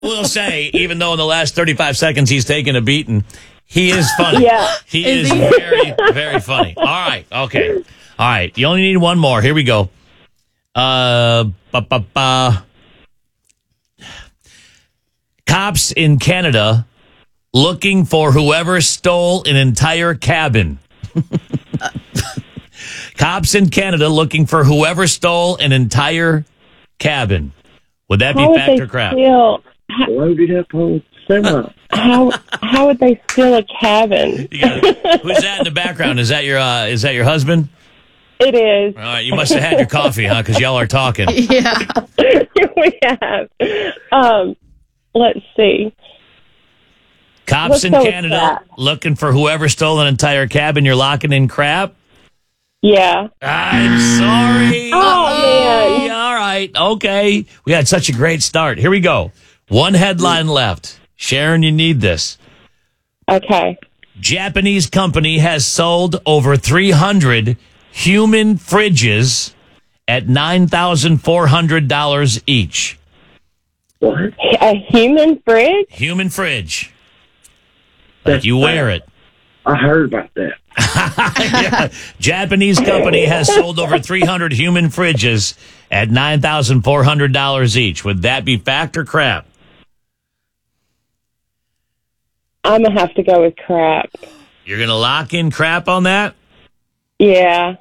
will say, even though in the last 35 seconds he's taken a beating, he is funny. Yeah. He is very, very funny. All right. Okay. All right. You only need one more. Here we go. Cops in Canada looking for whoever stole an entire cabin. Cops in Canada looking for whoever stole an entire cabin. Would that be fact or crap? Loaded up on semi. How would they steal a cabin? Who's that in the background? Is that your husband? It is. All right, you must have had your coffee, huh? Because y'all are talking. Yeah. We have. Let's see. Cops in Canada looking for whoever stole an entire cabin. You're locking in crap? Yeah. I'm sorry. Oh, man. All right. Okay. We had such a great start. Here we go. One headline left. Sharon, you need this. Okay. Japanese company has sold over 300 human fridges at $9,400 each. What? A human fridge? Human fridge. Like you wear it. I heard about that. Yeah. Japanese company has sold over 300 human fridges at $9,400 each. Would that be fact or crap? I'm going to have to go with crap. You're going to lock in crap on that? Yeah.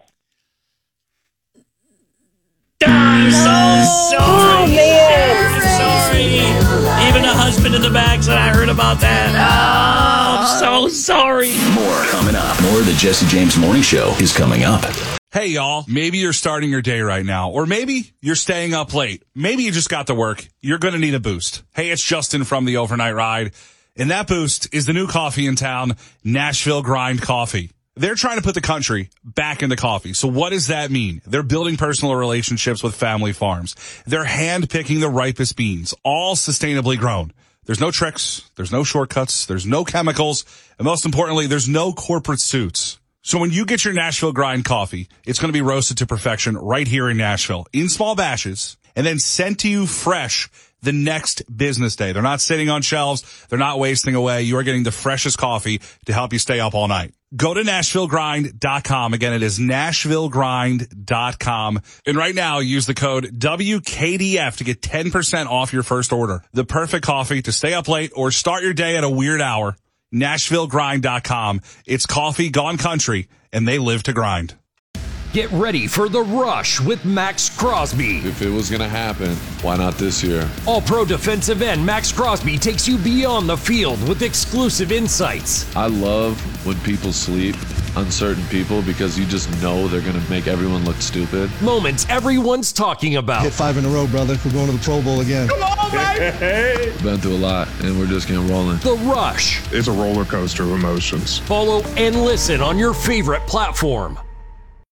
I'm so sorry. Oh, man. Sorry. Even the husband in the back said I heard about that. Oh, I'm so sorry. More coming up. More of the Jesse James Morning Show is coming up. Hey, y'all. Maybe you're starting your day right now, or maybe you're staying up late. Maybe you just got to work. You're going to need a boost. Hey, it's Justin from the Overnight Ride. And that boost is the new coffee in town, Nashville Grind Coffee. They're trying to put the country back into coffee. So what does that mean? They're building personal relationships with family farms. They're hand-picking the ripest beans, all sustainably grown. There's no tricks. There's no shortcuts. There's no chemicals. And most importantly, there's no corporate suits. So when you get your Nashville Grind Coffee, it's going to be roasted to perfection right here in Nashville in small batches and then sent to you fresh the next business day. They're not sitting on shelves. They're not wasting away. You are getting the freshest coffee to help you stay up all night. Go to NashvilleGrind.com. Again, it is NashvilleGrind.com. And right now, use the code WKDF to get 10% off your first order. The perfect coffee to stay up late or start your day at a weird hour. NashvilleGrind.com. It's coffee gone country, and they live to grind. Get ready for The Rush with Max Crosby. If it was going to happen, why not this year? All-pro defensive end Max Crosby takes you beyond the field with exclusive insights. I love when people sleep, uncertain people, because you just know they're going to make everyone look stupid. Moments everyone's talking about. Hit 5 in a row, brother. We're going to the Pro Bowl again. Come on, baby! We've been through a lot, and we're just getting rolling. The Rush. It's a roller coaster of emotions. Follow and listen on your favorite platform.